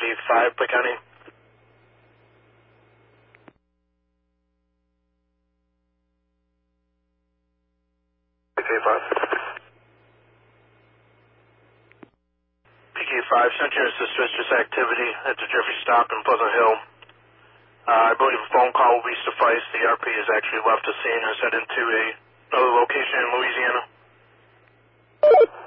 PK5, Play County. PK5. PK5, sent you a suspicious activity at the Jeffrey Stop in Pleasant Hill. I believe a phone call will be suffice. The RP has actually left the scene and is headed to another location in Louisiana.